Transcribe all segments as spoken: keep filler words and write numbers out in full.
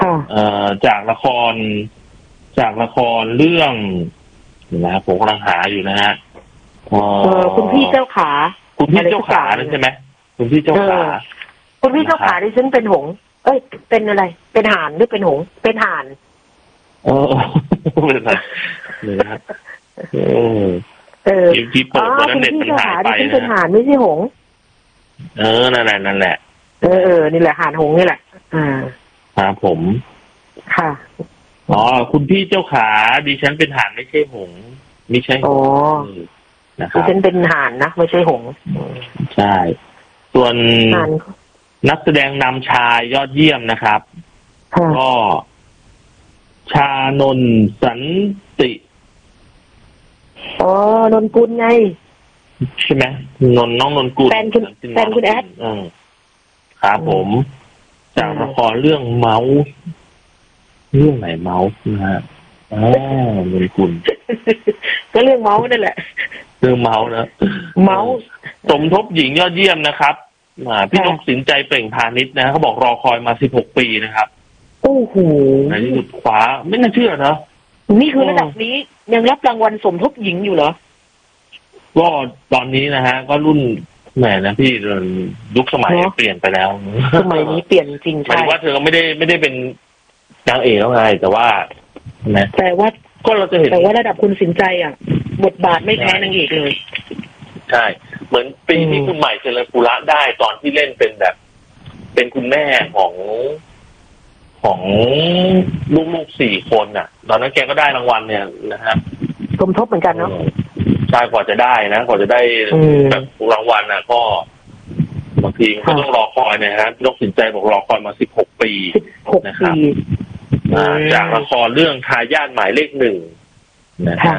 เอ่อจากละครจากละครเรื่องนะผมกำลังหาอยู่นะฮะเออคุณพี่เจ้าขาคุณพี่เจ้าขานั่นใช่ไหมคุณพี่เจ้าขาคุณพี่เจ้าขาดิฉันเป็นหงเอ้ยเป็นอะไรเป็นห่านหรือเป็นหงเป็นห่านเออเป็นอะไรเลยนะเออเออที่เปิดวันนั้นเน็ตมันหายไปนะเป็นห่านไม่ใช่หงเออนั่นแหละนั่นแหละเออเออนี่แหละห่านหงนี่แหละอ่าครับผมค่ะอ๋อคุณพี่เจ้าขาดิฉันเป็นห่านไม่ใช่หงไม่ใช่อ๋อนะครับดิฉันเป็นห่านนะไม่ใช่หงใช่ส่วนนักแสดงนำชายยอดเยี่ยมนะครับก็ชานนท์สันติอ๋อนนกุลไงใช่ไหมนนน้องนนกุลแฟนคุณแฟนคุณแอดครับผมจากละครเรื่องเมาส์เรื่องไหนเมาส์นะฮะอ๋อนนกุลก็เรื่องเมาส์นั่นแหละเรื่องเมาส์นะเมาส์สมทบหญิงยอดเยี่ยมนะครับพี่นกสินใจเปล่งพาณิชย์นะเขาบอกรอคอยมาสิบหกปีนะครับโอ้โหในที่สุดคว้าไม่น่าเชื่อเนาะนี่คือระดับนี้ยังรับรางวัลสมทบหญิงอยู่เหรอก็ตอนนี้นะฮะก็รุ่นแหมนะพี่ยุคสมัยเปลี่ยนไปแล้วสมัยนี้เปลี่ยนจริงใช่หมายว่าเธอไม่ได้ไม่ได้เป็นนางเอกแล้วไงแต่ว่านะแต่ว่าก็เราจะเห็นแต่ว่าระดับคุณสินใจอ่ะบทบาทไม่แพ้นางเอกเลยใช่เหมือนปีที่คุณใหม่เจริญปุระได้ตอนที่เล่นเป็นแบบเป็นคุณแม่ของของลูกๆสี่คนน่ะตอนนั้นแกก็ได้รางวัลเนี่ยนะฮะสมทบเหมือนกันเนาะใช่กว่าจะได้นะกว่าจะได้แบบรางวัลน่ะก็บางทีก็ต้องรอคอยนะฮะนกสินใจบอกรอคอยมาสิบหกปีนะครับจากละครเรื่องทายาทหมายเลขหนึ่งนะฮะ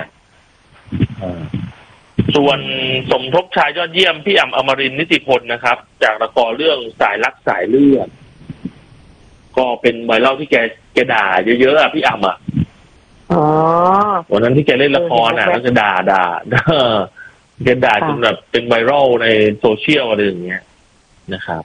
ส่วนสมทบชายยอดเยี่ยมพี่อ่ำอมรินทร์นิติพลนะครับจากละครเรื่องสายรักสายเลือดก็เป็นไวรัลที่แกแกด่าเยอะๆอ่ะพี่อ่ำอ่ะอ๋อวันนั้นที่แกเล่นละครอ่ะแล้วจะด่าด่าแกด่าจนแบบเป็นไวรัลในโซเชียลอะไรอย่างเงี้ยนะครับ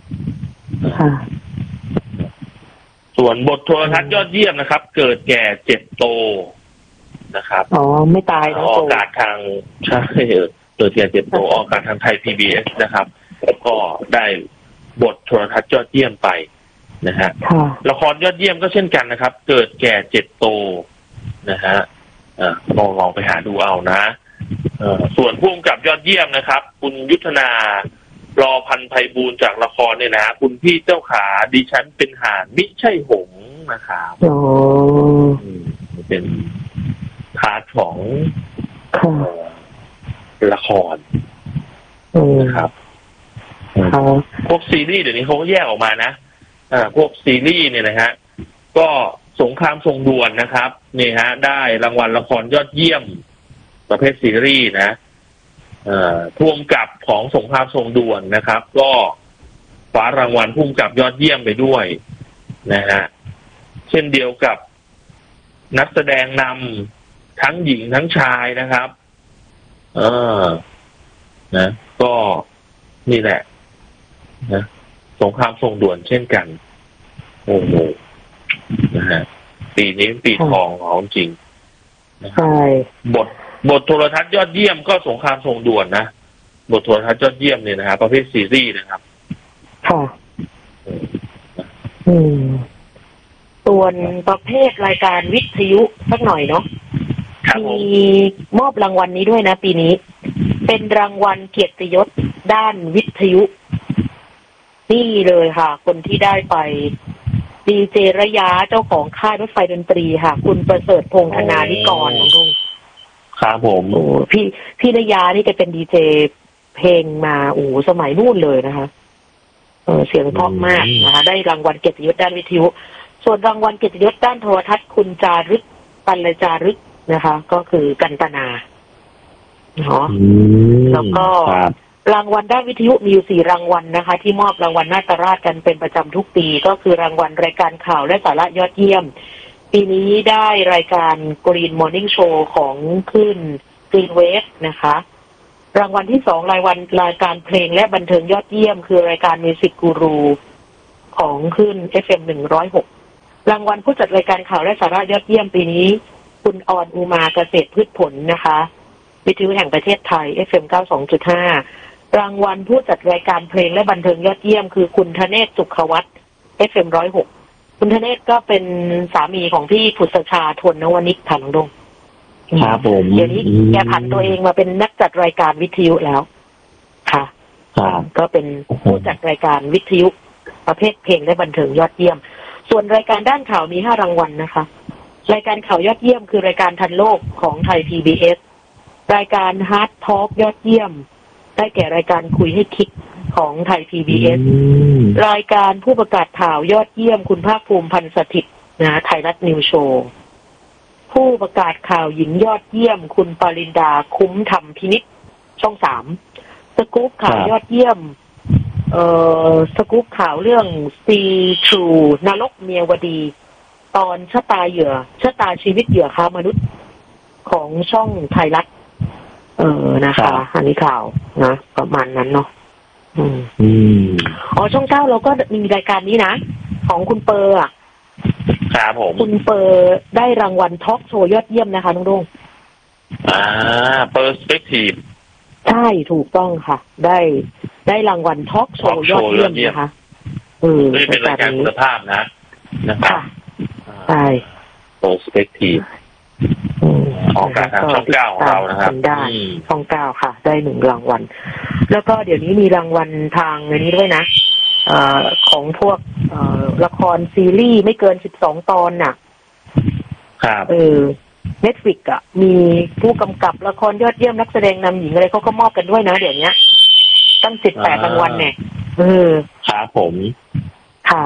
ส่วนบทโทรทัศน์ยอดเยี่ยมนะครับเกิดแก่เจ็บโตนะครับอ๋อไม่ตายนะออกอากาศทางใช่เกิดแก่เจ็บโตออกอากาศทางไทย พี บี เอส นะครับก็ได้บทโทรทัศน์ยอดเยี่ยมไปนะฮะละครยอดเยี่ยมก็เช่นกันนะครับเกิดแก่เจ็บโตนะฮะอ่าลองลองไปหาดูเอานะเอ่อส่วนผู้กำกับยอดเยี่ยมนะครับคุณยุทธนารอพันไพบูลย์จากละครเนี่ยนะคุณพี่เจ้าขาดิฉันเป็นห่านมิใช่หงส์นะครับอ๋อเป็นพาร์ทของละครนะครับพวกซีรีส์เดี๋ยวนี้เขาก็แยกออกมานะอ่าพวกซีรีส์เนี่ยนะฮะก็สงครามทรงด่วนนะครับนี่ฮะได้รางวัลละครยอดเยี่ยมประเภทซีรีส์นะเอ่อผู้กำกับของสงครามทรงด่วนนะครับก็คว้ารางวัลผู้กำกับยอดเยี่ยมไปด้วยนะฮะเช่นเดียวกับนักแสดงนำทั้งหญิงทั้งชายนะครับเออนะก็นี่แหละนะสงครามทรงด่วนเช่นกันโอ้โหนะฮะปีนี้ปีทองของจริงนะครับบทบทโทรทัศน์ยอดเยี่ยมก็สงครามทรงด่วนนะบทโทรทัศน์ยอดเยี่ยมเนี่ยนะฮะประเภทซีรีส์นะครับค่ะอืมส่วนประเภทรายการวิทยุสักหน่อยเนาะมีมอบรางวัลนี้ด้วยนะปีนี้เป็นรางวัลเกียรติยศด้านวิทยุนี่เลยค่ะคนที่ได้ไปดีเจระยะเจ้าของค่ายรถไฟดนตรีค่ะคุณประเสริฐพงษ์ธนานิกรนะลุงครับผมโอ้พี่พี่ระยะนี่แกเป็นดีเจเพลงมาโอ้สมัยนู่นเลยนะคะเออเสียงเพราะมากนะคะได้รางวัลเกียรติยศด้านวิทยุส่วนรางวัลเกียรติยศด้านโทรทัศน์คุณจารึกปัญญจารึกนะคะก็คือกันตนาเนาะแล้วก็รางวัลด้านวิทยุมีอยู่สี่รางวัลนะคะที่มอบรางวัลนาตราชกันเป็นประจำทุกปีก็คือรางวัลรายการข่าวและสาระยอดเยี่ยมปีนี้ได้รายการ Green Morning Show ของขึ้น Green Wave นะคะรางวัลที่สองรายวันรายการเพลงและบันเทิงยอดเยี่ยมคือรายการ Music Guru ของขึ้น เอฟ เอ็ม หนึ่งร้อยหกรางวัลผู้จัดรายการข่าวและสาระยอดเยี่ยมปีนี้คุณออนอุมาเกษตรพืชผลนะคะวิทยุแห่งประเทศไทย เอฟ เอ็ม เก้าสิบสองจุดห้า รางวัลผู้จัดรายการเพลงและบันเทิงยอดเยี่ยมคือคุณธเนศสุขวัฒน์ เอฟ เอ็ม หนึ่งศูนย์หก คุณธเนศก็เป็นสามีของพี่ผุษชาทนนวนิกค่ะน้องดงครับผมเดี๋ยวนี้แกผันตัวเองมาเป็นนักจัดรายการวิทยุแล้วค่ะก็เป็นผู้จัดรายการวิทยุประเภทเพลงและบันเทิงยอดเยี่ยมส่วนรายการด้านข่าวมีห้ารางวัลนะคะรายการข่าวยอดเยี่ยมคือรายการทันโลกของไทย พี บี เอส รายการฮาร์ดทอล์กยอดเยี่ยมได้แก่รายการคุยให้คิดของไทย พี บี เอส รายการผู้ประกาศข่าวยอดเยี่ยมคุณภาคภูมิพันธ์สถิตย์นะไทยรัฐนิวโชว์ผู้ประกาศข่าวหญิงยอดเยี่ยมคุณปรินดาคุ้มธรรมพินิจช่องสามสกู๊ปข่าวยอดเยี่ยมเอ่อสกู๊ปข่าวเรื่องซีทรูนรกเมียวดีตอนชะตาเหยื่อชะตาชีวิตเหยื่อค้ามนุษย์ของช่องไทยรัฐเออนะคะอันนี้ข่าวนะประมาณนั้นเนาะอืมอืมอ๋อช่องเก้าเราก็มีรายการนี้นะของคุณเปอร์อ่ะครับผมคุณเปอร์ได้รางวัลทอล์กโชว์ยอดเยี่ยมนะคะน้องดงอ่าเปอร์สเปกทีฟใช่ถูกต้องค่ะได้ได้รางวัลทอล์กโชว์ยอดเยี่ยมนะคะเออเป็นรายการคุณภาพนะนะครับใช่เปอร์สเปกทีฟออกอากาศทางช่องเก้าของเรานะครับได้ช่องเก้าค่ะได้หนึ่งรางวัลแล้วก็เดี๋ยวนี้มีรางวัลทางในนี้ด้วยนะเอ่อของพวกเอ่อละครซีรีส์ไม่เกินสิบสองตอนน่ะครับเออ Netflix อ่ะมีผู้กำกับละครยอดเยี่ยมนักแสดงนำหญิงอะไรเขาก็มอบกันด้วยนะเดี๋ยวนี้ตั้งสิบแปดรางวัลเนี่ยเออครับผมค่ะ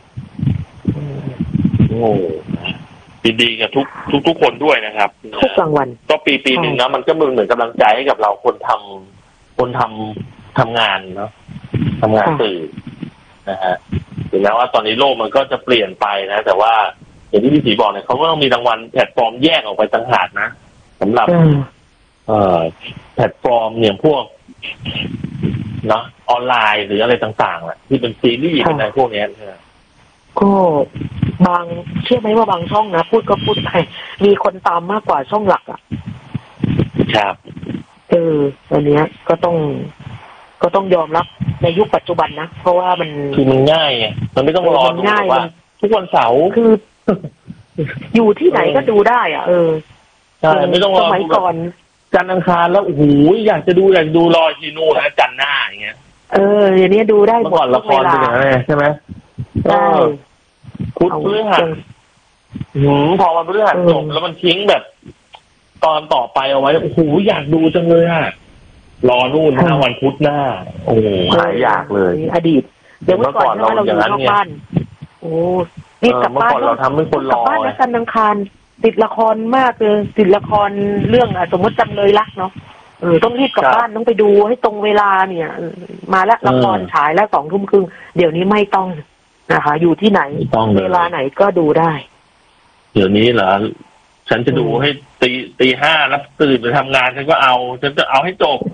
โอ้ยินดีกับทุกทุกทุกคนด้วยนะครับทุกรางวัลก็ปีปีหนึ่งนะมันก็เหมือนกำลังใจให้กับเราคนทำคนทำทำงานเนาะทำงานสื่อนะฮะถึงแม้ว่าตอนนี้โลกมันก็จะเปลี่ยนไปนะแต่ว่าอย่างที่พี่ศรีบอกเนี่ยเขาก็ต้องมีรางวัลแพลตฟอร์มแยกออกไปต่างหากนะสำหรับเอ่อแพลตฟอร์มอย่างพวกเนาะออนไลน์หรืออะไรต่างๆแหละที่เป็นซีรีส์เป็นอะไรพวกนี้นะก็บางเชื่อไหมว่าบางช่องนะพูดก็พูดไปมีคนตามมากกว่าช่องหลักอ่ะครับเอออันเนี้ยก็ต้องก็ต้องยอมรับในยุคปัจจุบันนะเพราะว่ามันคือมันง่ายไงมันไม่ต้องรอดูว่าทุกวันเสาร์คืออยู่ที่ไหนก็ดูได้อ่ะเออใช่ไม่ต้องรอสมัยก่อนจันทร์อังคารแล้วโอ้โหอยากจะดูอยากดูรอทีนู่นนะจันทร์หน้าอย่างเงี้ยเอออย่างนี้ดูได้หมดละครเป็นอย่างนั้นใช่ไหมใช่พุธพฤหัสหืมพอวันพฤหัสจบแล้วมันทิ้งแบบตอนต่อไปเอาไว้โอ้โหอยากดูจังเลยอ่ะรอนู่นห้าวันพุธหน้าโอ้หายอยากเลยอดีตเดี๋ยวเมื่อก่อนเราอยู่นอกบ้านโอ้นี่กลับบ้านเราทำให้คนรอกลับบ้านแล้วจันทร์อังคารติดละครมากเลยติดละครเรื่องสมมติจำเลยรักเนาะเออต้องรีบกลับบ้านต้องไปดูให้ตรงเวลาเนี่ยมาแล้วละครฉายแล้วสองทุ่มครึ่งเดี๋ยวนี้ไม่ต้องนะคะอยู่ที่ไหนเวลาไหนก็ดูได้เดี๋ยวนี้เหรอฉันจะดูให้ตีตีห้าแล้วตื่นไปทำงานฉันก็เอาฉันจะเอาให้จบ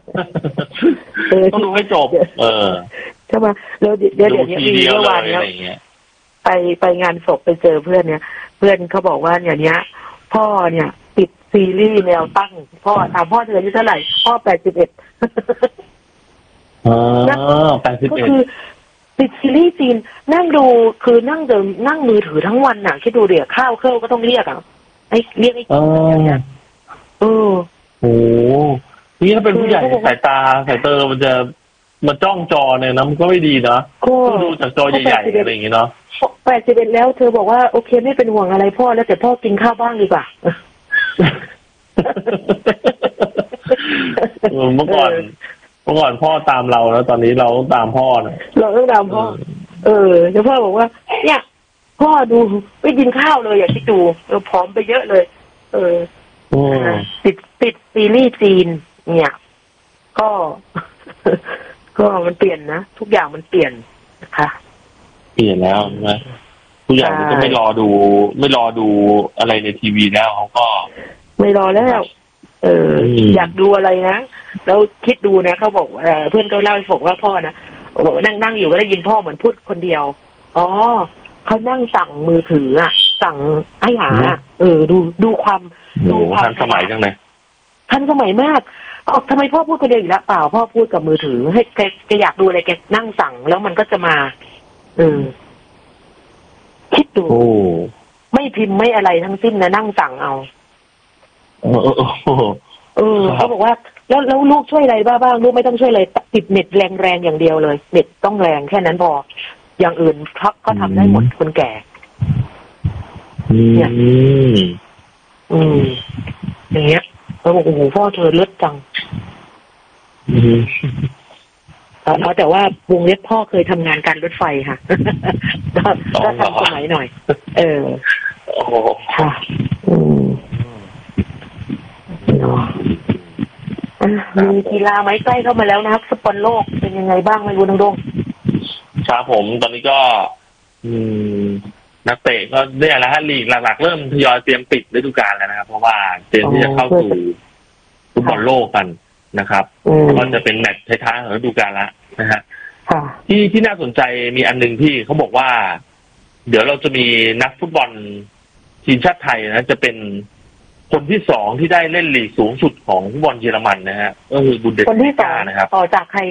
ต้องดูให้จบเออใช่ไหมแล้วเดี๋ยวเดี๋ยวนี้มีเมื่อวานเนี้ยไปไปงานศพไปเจอเพื่อนเนี่ยเพื่อนเขาบอกว่าอย่างเนี้ยพ่อเนี่ยติดซีรีส์แนวตั้งพ่อถามพ่อเธออายุเท่าไหร่พ่อแปดสิบเอ็ดอ๋อแปดสิบเอ็ดติดซีรีส์จีนนั่งดูคือนั่งเดิมนั่งมือถือทั้งวันน่ะคิดดูเดี๋ยวข้าวเครื่องก็ต้องเรียกอ่ะไอ้เรียกไอ้กินอย่างเงี้ยเออโอ้นี่ถ้าเป็นผู้ใหญ่สายตาสายเตอมันจะมาจ้องจอเนี่ยนะมันก็ไม่ดีนะก็ดูจากจอใหญ่ๆอะไรอย่างเงี้ยเนาะแปดสิบเอ็ดแล้วเธอบอกว่าโอเคไม่เป็นห่วงอะไรพ่อแล้วแต่พ่อกินข้าวบ้างดีกว่าเมื่อก่อนเมื่อก่อนพ่อตามเราแล้วตอนนี้เราต้องตามพ่อนะเราต้องตามพ่อเออแล้วพ่อบอกว่าเนี่ยพ่อดูไม่กินข้าวเลยอย่าคิดดูเราผอมไปเยอะเลยเออติดติดซีรีส์จีนเนี่ยก็ก็มันเปลี่ยนนะทุกอย่างมันเปลี่ยนนะคะเปลี่ยนแล้วนะทุกอย่างมันก็ไม่รอดูไม่รอดูอะไรในทีวีแล้วเขาก็ไม่รอแล้วเอออยากดูอะไรนะแล้วคิดดูนะเขาบอกเออเพื่อนก็เล่าให้ผมว่าพ่อนะบอกนั่งนั่งอยู่ก็ได้ยินพ่อเหมือนพูดคนเดียวอ๋อเขานั่งสั่งมือถืออ่ะสั่งให้หาเออดูดูความดูความทันสมัยจังเลยทันสมัยมากออกทำไมพ่อพูดคนเดียวอีกแล้วเปล่าพ่อพูดกับมือถือให้แกแกอยากดูอะไรแกนั่งสั่งแล้วมันก็จะมาเออคิดดูไม่พิมพ์ไม่อะไรทั้งสิ้นนะนั่งสั่งเอาเออเออเขาบอกว่าแล้วแล้วลูกช่วยอะไรบ้างบ้างลูกไม่ต้องช่วยเลยติดเน็ตแรงแรงอย่างเดียวเลยเน็ตต้องแรงแค่นั้นพออย่างอื่นเขาก็ทำได้หมดคนแก่เนี่ยอืมอย่างเงี้ยเราบอกโอ้โหพ่อเธอเลิศจังเอาแต่ว่าวงเล็บพ่อเคยทำงานการรถไฟค่ะก็ทันสมัยหน่อยเออโอ้ค่ะอืมมีกีฬาไหมใกล้เข้ามาแล้วนะครับฟุตบอลโลกเป็นยังไงบ้างไม่รู้น้องดงครับผมตอนนี้ก็อืมนักเตะก็เนี่ยแหละฮะลีกหลักๆเริ่มทยอยเตรียมปิดฤดูกาลแล้วนะครับเพราะว่าเตรียมที่จะเข้าสู่ฟุตบอลโลกกันนะครับก็จะเป็นแมตช์ท้ายๆของฤดูกาลแล้วนะฮะที่ที่น่าสนใจมีอันนึงที่เขาบอกว่าเดี๋ยวเราจะมีนักฟุตบอลทีมชาติไทยนะจะเป็นคนที่สองที่ได้เล่นลีกสูงสุดของฟุตบอลเยอรมันนะฮะก็คือบุนเดสลีก้านะครับต่อจากใคร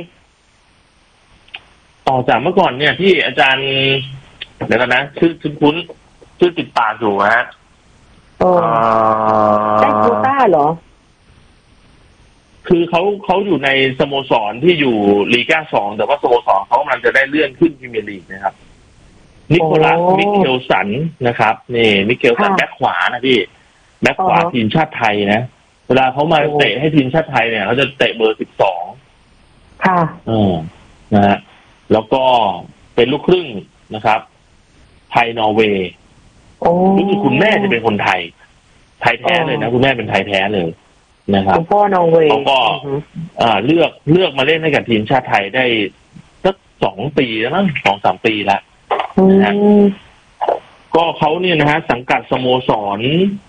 ต่อจากเมื่อก่อนเนี่ยที่อาจารย์เดี๋ยวกันนะชื่อคุ้นชื่อติดปากอยู่ฮะได้โควต้าเหรอคือเขาเขาอยู่ในสโมสรที่อยู่ลีก้าสองแต่ว่าสโมสรเขากำลังจะได้เลื่อนขึ้นพรีเมียร์ลีกนะครับนิโคลัสมิเคลสันนะครับนี่มิเคลสันแบ็คขวานะพี่แบ็คขวาทีมชาติไทยนะเวลาเขามาเตะให้ทีมชาติไทยเนี่ยเขาจะเตะเบอร์สิบสองค่ะอืมนะฮะแล้วก็เป็นลูกครึ่งนะครับไทยนอร์เวย์รู้สึกคุณแม่จะเป็นคนไทยไทยแท้เลยนะคุณแม่เป็นไทยแท้เลยนะครับคุณพ่อนอร์เวย์เขาก็อ่าเลือกเลือกมาเล่นให้กับทีมชาติไทยได้สักสองปีแล้วมั้งสองสามปีแล้วนะฮะก็เขาเนี่ยนะฮะสังกัดสโมสร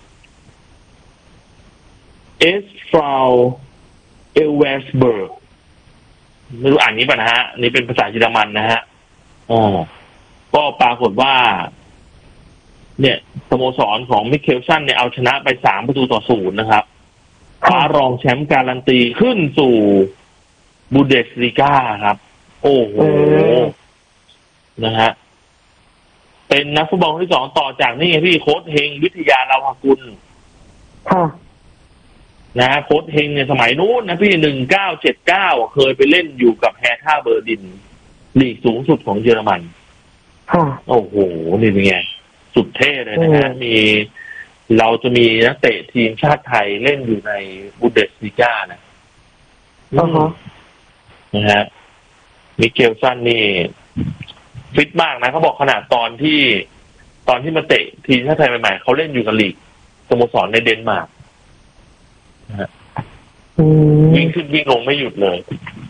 เอสฟราวเอลเวสเบิร์กไม่รู้อ่านนี้ป่ะนะฮะนี่เป็นภาษาเยอรมันนะฮะอ๋อก็ปรากฏว่าเนี่ยสโมสรของมิเคลสันเนี่ยเอาชนะไปสามประตูต่อศูนย์นะครับคว้ารองแชมป์การันตีขึ้นสู่บูนเดสลีก้าครับโอ้โหนะฮะเป็นนักฟุตบอลคนที่สองต่อจากนี่พี่โค้ชเฮงวิทยาลาวากุลค่ะนะฮะโค้ชเฮงเนี่ยสมัยนู้นนะพี่หนึ่งเก้าเจ็ดเก้าเคยไปเล่นอยู่กับแฮท่าเบอร์ดินลีกสูงสุดของเยอรมันค่ะโอ้โหนี่เป็นไงสุดเท่เลยนะฮะมีเราจะมีนักเตะทีมชาติไทยเล่นอยู่ในบูนเดสลีก้านะอ๋อนะฮะมิเคลสันนี่ฟิตมากนะเขาบอกขนาดตอนที่ตอนที่มาเตะทีมชาติไทยใหม่ๆเขาเล่นอยู่กับลีกสโมสรในเดนมาร์กนะฮะวิ่งขึ้นวิ่งลงไม่หยุดเลย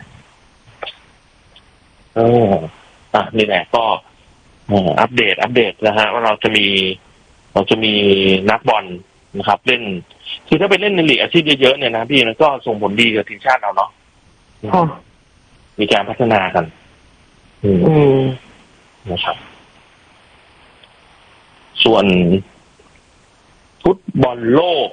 เอออ่ะนี่แหละก็อัปเดตอัปเดตนะฮะว่าเราจะมีเราจะมีนักบอลนะครับเล่นคือถ้าไปเล่นในลีกอาชีพเยอะๆเนี่ยนะพี่มันก็ส่งผลดีกับทีมชาติเราเนาะมีการพัฒนากันอืมนะครับส่วนฟุตบอลโลก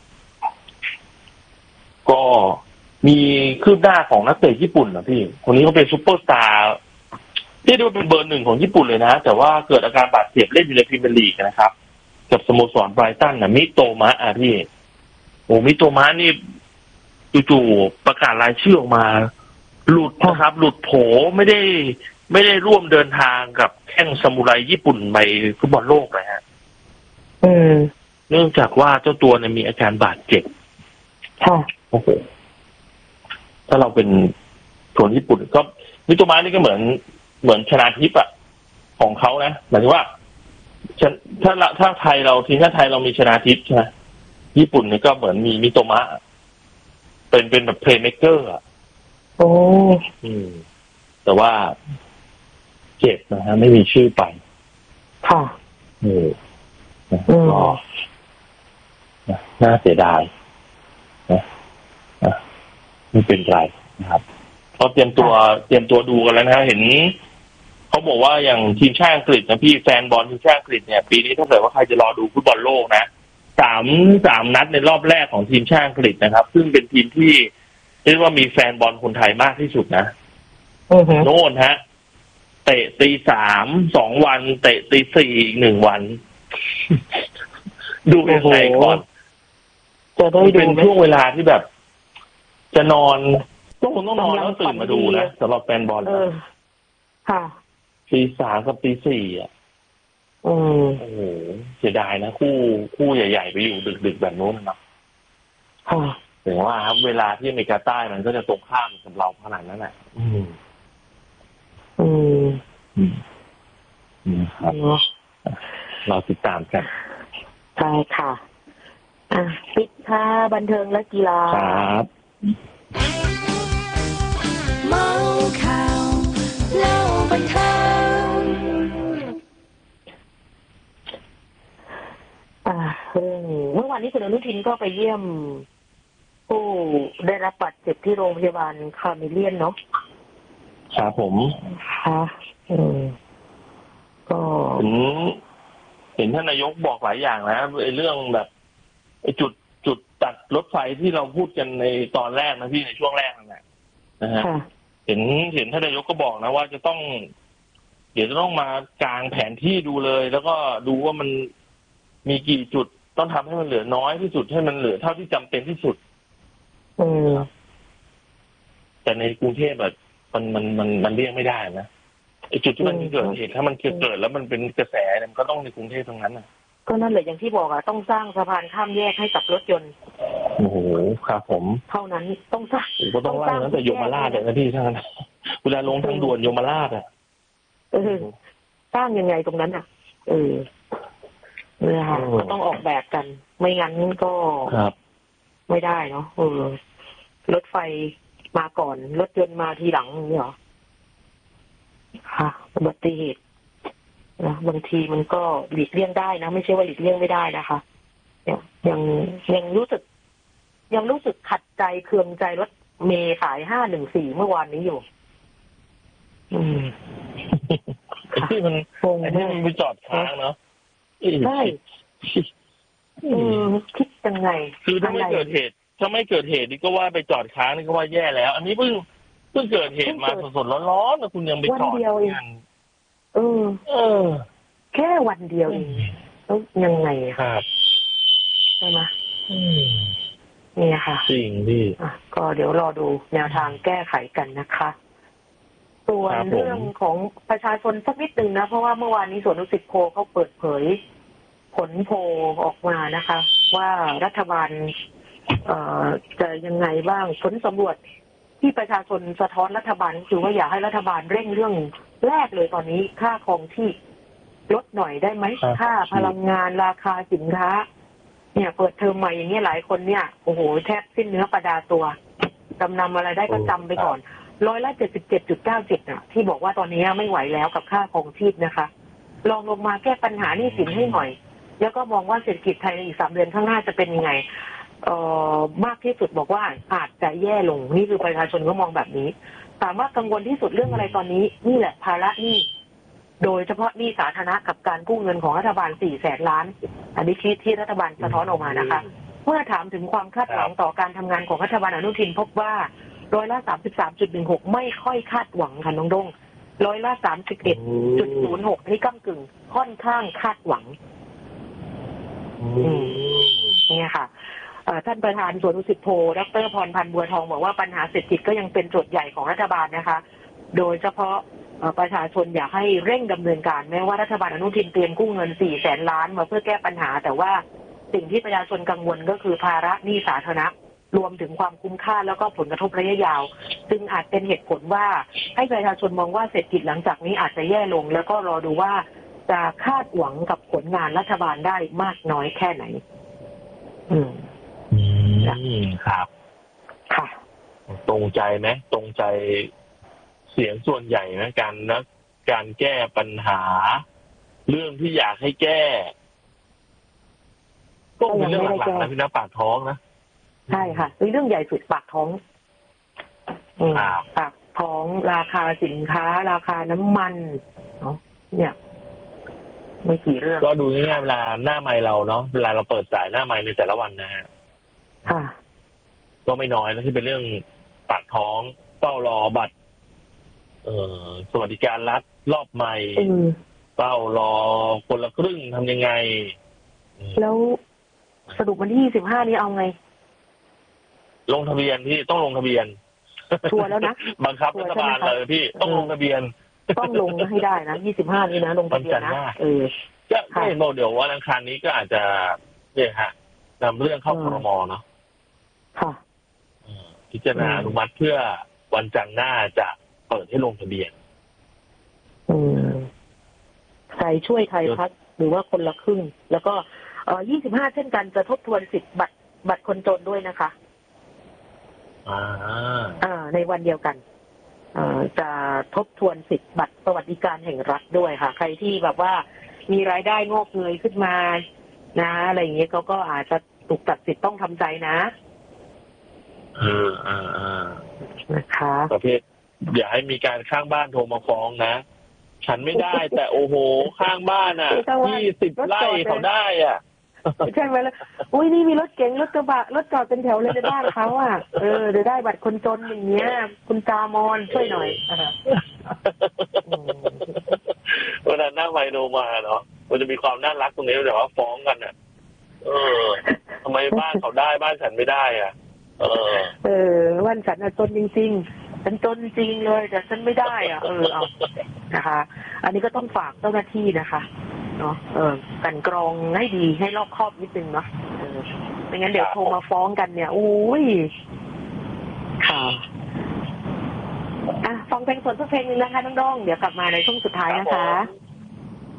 ก็มีคืบหน้าของนักเตะญี่ปุ่นนะพี่คนนี้เขาเป็นซุปเปอร์สตาร์ที่ดูเป็นเบอร์หนึ่งของญี่ปุ่นเลยนะแต่ว่าเกิดอาการบาดเจ็บเล่นอยู่ในพรีเมียร์ลีกนะครับกับสโมสรไบรตันนะมิโตมะอ่ะพี่โอ้มิโตมะนี่จู่ๆประกาศรายชื่อออกมาหลุดนะครับหลุดโผไม่ได้ไม่ได้ร่วมเดินทางกับแข้งซามูไรญี่ปุ่นไปฟุตบอลโลกเลยฮะอืมเนื่องจากว่าเจ้าตัวเนี่ยมีอาการบาดเจ็บค่ะโอ้โหถ้าเราเป็นคนญี่ปุ่นก็มิโตมะนี่ก็เหมือนเหมือนชนาทิพย์อ่ะของเขานะหมายถึงว่าถ้าถ้าไทยเราทีมชาติไทยเรามีชนาทิพย์ใช่ไหมญี่ปุ่นนี่ก็เหมือนมีมิโตมะเป็นเป็นแบบเพลย์เมคเกอร์อ่ะโอ้อืมแต่ว่าเจ็บนะฮะไม่มีชื่อไปค่ะเออก็น่าเสียดายนะไม่เป็นไรนะครับเขาเตรียมตัวเตรียมตัวดูกันแล้วนะเห็นเขาบอกว่าอย่างทีมชาติอังกฤษนะพี่แฟนบอลทีมชาติอังกฤษเนี่ยปีนี้ถ้าเกิดว่าใครจะรอดูฟุตบอลโลกนะสามสามนัดในรอบแรกของทีมชาติอังกฤษนะครับซึ่งเป็นทีมที่เรียกว่ามีแฟนบอลคนไทยมากที่สุดนะโน่นฮะเตะตีสามสองวันเตะตีสี่อีกหนึ่งวัน ดูยังไงก่อนจะได้ดูเป็นช่วงเวลาที่แบบจะนอนต้องต้องนอนแล้วตื่นมาดูนะสำหรับแฟนบอลเออค่ะตีสามกับตีสี่อ่ะโอ้โหเสียดายนะคู่คู่ใหญ่ๆไปอยู่ดึกๆแบบโน้นนะค่ะถึงว่าครับเวลาที่อเมริกาใต้มันก็จะตรงข้ามกับเราขนาดนั้นแหละอืมอืมอืมครับเราติดตามกันใช่ค่ะอ่ะปิดท้ายบันเทิงและกีฬาครับเมาข่าวเล่าบันเทิงอ่าเรื่องเมื่อวานนี้คุณอนุทินก็ไปเยี่ยมผู้ได้รับบาดเจ็บที่โรงพยาบาลคาร์เมเลียนเนาะครับผมค่ะอืมก็เห็นเห็นท่านนายกบอกหลายอย่างนะไอ้เรื่องแบบไอ้จุดจุดตัดรถไฟที่เราพูดกันในตอนแรกนะพี่ในช่วงแรกนั่นแหละนะฮะเห็นเห็นท่านนายกก็บอกนะว่าจะต้องเดี๋ยวจะต้องมากางแผนที่ดูเลยแล้วก็ดูว่ามันมีกี่จุดต้องทำให้มันเหลือน้อยที่สุดให้มันเหลือเท่าที่จำเป็นที่สุดอืมแต่ในกรุงเทพแบบมันมันมันมันเลี่ยงไม่ได้นะไอ้จุดที่มันเกิดเหตุถ้ามันเกิดแล้วมันเป็นกระแสมันก็ต้องในกรุงเทพทั้งนั้นน่ะก็นั่นแหละอย่างที่บอกอะต้องสร้างสะพานข้ามแยกให้กับรถยนต์โอ้โหครับผมเท่านั้นต้องสร้างก็ต้องสร้างตั้งแต่ยมราชเลยนะพี่ท่านเวลาลงทางด่วนยมราชอะเออสร้างยังไงตรงนั้นอะเออเนี่ยค่ะก็ต้องออกแบบกันไม่งั้นก็ไม่ได้เนาะเออรถไฟมาก่อนรถยนต์มาทีหลังนี่เหรอค่ะอุบัติเหตุนะบางทีมันก็หลีกเลี่ยงได้นะไม่ใช่ว่าหลีกเลี่ยงไม่ได้นะคะเนี่ยยังยังรู้สึกยังรู้สึกขัดใจเคืองใจรถเมล์สายห้าหนึ่งสี่เมื่อวานนี้อยู่อืมที่มันไอ้ที่มันไปจอดค้างเนาะใช่อืมคิดยังไงคือถ้าไม่เกิดเหตุถ้าไม่เกิดเหตุนี่ก็ว่าไปจอดค้างนี่ก็ว่าแย่แล้วอันนี้เพิ่งเพิ่งเกิดเหตุมาสดๆร้อนๆนะคุณยังไปจอดกันเออเออแค่วันเดียวเองแล้วยังไงครับใช่ไหมนี่ค่ะจริงพี่ก็เดี๋ยวรอดูแนวทางแก้ไขกันนะคะส่วนเรื่องของประชาชนสักนิดนึงนะเพราะว่าเมื่อวานนี้สวนดุสิตโพลเขาเปิดเผยผลโพลออกมานะคะว่ารัฐบาลเอ่อจะยังไงบ้างผลสำรวจที่ประชาชนสะท้อนรัฐบาลคือว่าอยากให้รัฐบาลเร่งเรื่องแรกเลยตอนนี้ค่าครองชีพลดหน่อยได้ไหมค่าพลังงานราคาสินค้าเนี่ยเปิดเทอมใหม่อย่างนี้หลายคนเนี่ยโอ้โหแทบสิ้นเนื้อประดาตัวจำนำอะไรได้ก็จำไปก่อนร้อยละเจ็ดสิบเจ็ดจุดเก้าเจ็ดอ่ะที่บอกว่าตอนนี้ไม่ไหวแล้วกับค่าครองชีพนะคะลองลงมาแก้ปัญหาหนี้สินให้หน่อยแล้วก็มองว่าเศรษฐกิจไทยในอีกสามเดือนข้างหน้าจะเป็นยังไงเอ่อมากที่สุดบอกว่าอาจจะแย่ลงนี่คือประชาชนก็มองแบบนี้ถามว่ากังวลที่สุดเรื่องอะไรตอนนี้นี่แหละภาระหนี้โดยเฉพาะหนี้สาธารณะกับการกู้เงินของรัฐบาลสี่แสนล้านอันนี้คิดที่รัฐบาลสะท้อนออกมานะคะเมื่อถามถึงความคาดหวังต่อการทำงานของรัฐบาลอนุทินพบว่าร้อยละสามสิบสามจุดหนึ่งหกไม่ค่อยคาดหวังค่ะน้องดงร้อยละสามสิบเอ็ดจุดศูนย์หกนี่ก้ำกึ่งค่อนข้างคาดหวังเนี่ยค่ะท่านประธานสวนดุสิตโพลดร.พรพันธ์บัวทองบอกว่าปัญหาเศรษฐกิจก็ยังเป็นโจทย์ใหญ่ของรัฐบาลนะคะโดยเฉพาะประชาชนอยากให้เร่งดำเนินการแม้ว่ารัฐบาลอนุทินเตรียมกู้เงินสี่แสนล้านมาเพื่อแก้ปัญหาแต่ว่าสิ่งที่ประชาชนกังวลก็คือภาระหนี้สาธารณะรวมถึงความคุ้มค่าแล้วก็ผลกระทบระยะยาวซึ่งอาจเป็นเหตุผลว่าให้ประชาชนมองว่าเศรษฐกิจหลังจากนี้อาจจะแย่ลงแล้วก็รอดูว่าจะคาดหวังกับผลงานรัฐบาลได้มากน้อยแค่ไหนอืมอืมครับค่ะตรงใจไหมตรงใจเสียงส่วนใหญ่นะการนะการแก้ปัญหาเรื่องที่อยากให้แก้ก็เป็นเรื่องหลักๆนะพี่นะปากท้องนะใช่ค่ะเป็นเรื่องใหญ่สุดปากท้องปากท้องราคาสินค้าราคาน้ำมันเนาะเนี่ยไม่กี่เรื่องก็ดูง่ายๆเวลาหน้าไมค์เราเนาะเวลาเราเปิดสายหน้าไมค์ในแต่ละวันนะฮะค่ะก็ไม่น้อยนะที่เป็นเรื่องปากท้องเฝ้ารอบัตรเอ่อสวัสดิการรัฐรอบใหม่เฝ้ารอคนละครึ่งทำยังไงแล้วสรุปวันที่ยี่สิบห้านี้เอาไงลงทะเบียนที่ต้องลงทะเบียนชัวร์แล้วนะบังคับรัฐบาลเลยพี่ต้องลงทะเบียนต้องลงให้ได้นะยี่สิบห้านี้นะลงทะเบียนนะเออก็ไม่เห็นบอกเดี๋ยววันอังคารนี้ก็อาจจะเนี่ยฮะนำเรื่องเข้าครม.เนาะค่ะพิจารณาอนุมัติเพื่อวันจันทร์หน้าจะเปิดให้ลงทะเบียนอืมใครช่วยไทยพัฒน์หรือว่าคนละครึ่งแล้วก็เอ่อยี่สิบห้าเช่นกันจะทบทวนสิทธิ์บัตรบัตรคนจนด้วยนะคะอ่าอ่าในวันเดียวกันอ่าจะทบทวนสิทธิ์บัตรสวัสดิการแห่งรัฐด้วยค่ะใครที่แบบว่ามีรายได้งอกเงยขึ้นมานะอะไรอย่างเงี้ยเขาก็อาจจะถูกตัดสิทธิ์ต้องทำใจนะอ่าอ่าอ่านะคะประเภทอย่าให้มีการข้างบ้านโทรมาฟ้องนะฉันไม่ได้แต่โอ้โหข้างบ้านอ่ะยี่สิบไร่เขาได้อ่ะใช่ไหมล่ะอุ้ยนี่มีรถเก๋งรถกระบะรถจอดเป็นแถวเลยในบ้านเขาอ่ะเออเดี๋ยวได้บัตรคนจนอย่างเงี้ยคุณจามอนช่วยหน่อยเวลาหน้าไมโนมาเนาะมันจะมีความน่ารักตรงนี้แต่ว่าฟ้องกันอ่ะเออทำไมบ้านเขาได้บ้านฉันไม่ได้อ่ะเออเออบ้านฉันอ่ะจนจริงๆฉันจนจริงเลยแต่ฉันไม่ได้อ่ะเออเอานะคะอันนี้ก็ต้องฝากเจ้าหน้าที่นะคะเนาะเออกันกรองให้ดีให้รอบคอบนิดนึงเนาะเออไม่งั้นเดี๋ยวโทรมาฟ้องกันเนี่ยโอ้ยค่ะอ่ะฟังเพลงสดสักเพลงนึงนะคะน้องดองเดี๋ยวกลับมาในช่วงสุดท้ายนะคะ